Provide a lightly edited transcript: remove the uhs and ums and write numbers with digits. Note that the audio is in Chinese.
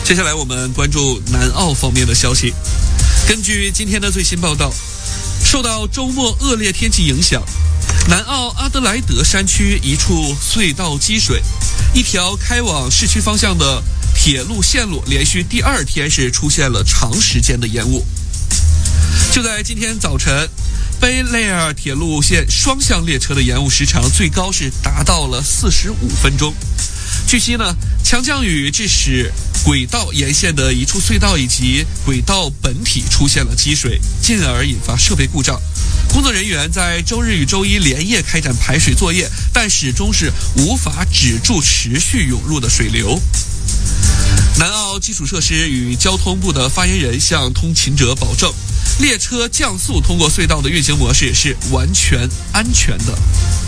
接下来我们关注南澳方面的消息。根据今天的最新报道，受到周末恶劣天气影响，南澳阿德莱德山区一处隧道积水，一条开往市区方向的铁路线路连续第2天是出现了长时间的延误。就在今天早晨，贝雷尔铁路线双向列车的延误时长最高是达到了45分钟。据悉呢，强降雨致使轨道沿线的一处隧道以及轨道本体出现了积水，进而引发设备故障。工作人员在周日与周一连夜开展排水作业，但始终是无法止住持续涌入的水流。南澳基础设施与交通部的发言人向通勤者保证，列车降速通过隧道的运行模式是完全安全的。